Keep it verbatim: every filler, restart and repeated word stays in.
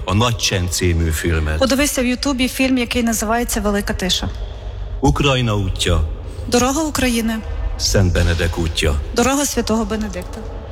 a Nagy Csend című filmet. Подивися в Ютубі фільм, який називається «Велика тиша». Ukrajna útja, Дорога України. Szent Benedek útja. Дорога Святого Бенедикта.